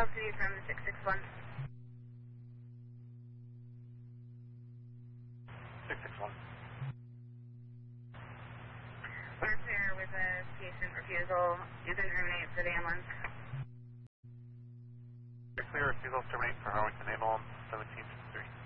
Altitude from 661. 661. We're clear with a patient refusal. You can terminate for the ambulance. Clear refusal terminate for Harwich and Naval 1753.